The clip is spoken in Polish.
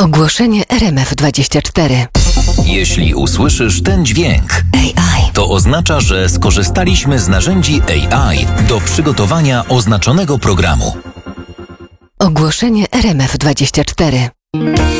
Ogłoszenie RMF24. Jeśli usłyszysz ten dźwięk, AI. to oznacza, że skorzystaliśmy z narzędzi AI do przygotowania oznaczonego programu. Ogłoszenie RMF24.